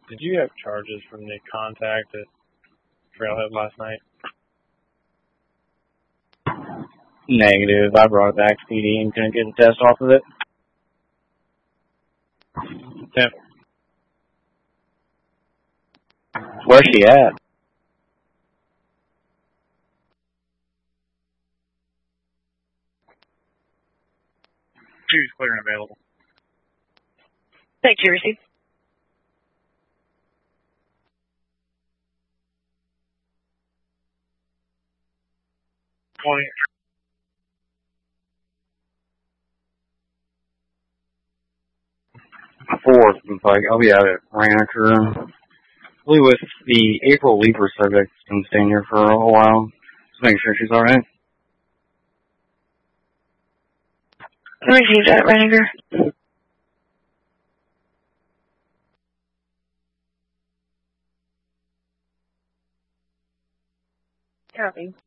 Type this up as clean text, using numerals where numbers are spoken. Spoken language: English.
Did you have charges from the contact at Trailhead last night? Negative. I brought it back to PD and couldn't get a test off of it. Yep. Where's she at? She's clear and available. Thank you, receive. Fourth, like I'll be out at Rancher. Flew with the April Leaper subject that's been staying here for a while. Just making sure she's alright. Received that, Renninger. Copy.